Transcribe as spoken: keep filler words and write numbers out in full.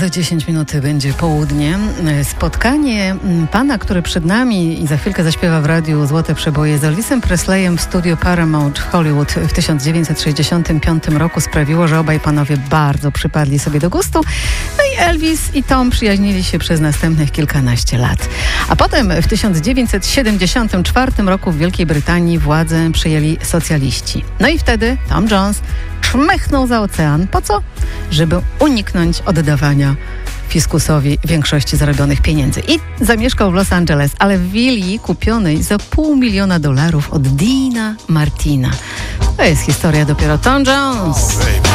Za dziesięć minut będzie południe. Spotkanie pana, który przed nami i za chwilkę zaśpiewa w radiu Złote Przeboje z Elvisem Presleyem w studiu Paramount w Hollywood w tysiąc dziewięćset sześćdziesiątym piątym roku sprawiło, że obaj panowie bardzo przypadli sobie do gustu. No i Elvis i Tom przyjaźnili się przez następnych kilkanaście lat. A potem w tysiąc dziewięćset siedemdziesiątym czwartym roku w Wielkiej Brytanii władzę przejęli socjaliści. No i wtedy Tom Jones czmychnął za ocean. Po co? Żeby uniknąć oddawania fiskusowi większości zarobionych pieniędzy. I zamieszkał w Los Angeles, ale w willi kupionej za pół miliona dolarów od Deana Martina. To jest historia dopiero Tom Jones.